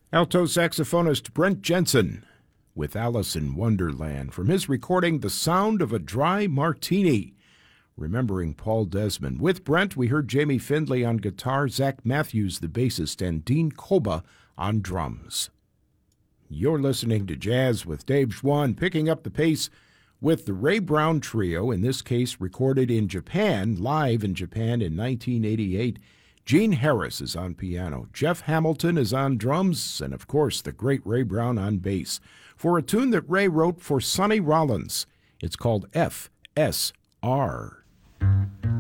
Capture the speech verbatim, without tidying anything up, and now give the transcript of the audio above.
Alto saxophonist Brent Jensen with Alice in Wonderland from his recording The Sound of a Dry Martini, remembering Paul Desmond. With Brent, we heard Jamie Findlay on guitar, Zach Matthews, the bassist, and Dean Koba on drums. You're listening to Jazz with Dave Schwann, picking up the pace with the Ray Brown Trio, in this case recorded in Japan, live in Japan in nineteen eighty-eight. Gene Harris is on piano, Jeff Hamilton is on drums, and of course the great Ray Brown on bass, for a tune that Ray wrote for Sonny Rollins. It's called F S R.